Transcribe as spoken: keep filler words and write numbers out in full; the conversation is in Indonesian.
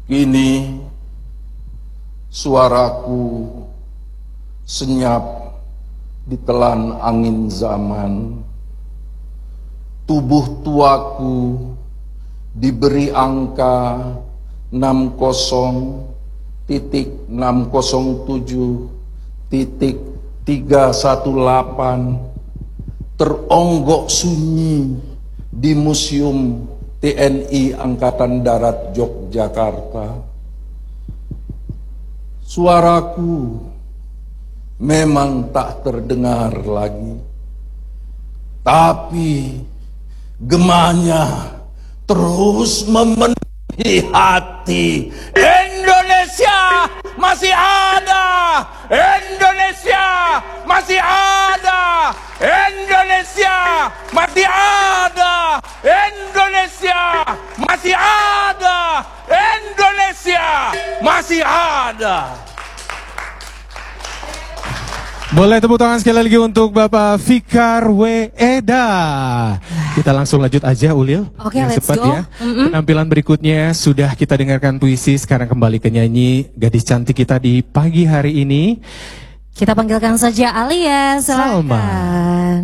Kini suaraku senyap ditelan angin zaman. Tubuh tuaku diberi angka enam puluh titik enam nol tujuh titik tiga satu delapan teronggok sunyi di Museum T N I Angkatan Darat Yogyakarta. Suaraku memang tak terdengar lagi, tapi gemanya terus memenuhi hati. Indonesia masih ada, Indonesia masih ada, Indonesia masih ada, Indonesia masih ada, Indonesia masih ada. Boleh tepuk tangan sekali lagi untuk Bapak Fikar W. Eda. Kita langsung lanjut aja, Ulil. Oke, okay, let's cepat go. Ya. Mm-hmm. Penampilan berikutnya sudah kita dengarkan puisi, sekarang kembali ke nyanyi gadis cantik kita di pagi hari ini. Kita panggilkan saja Alia, silakan. Salma.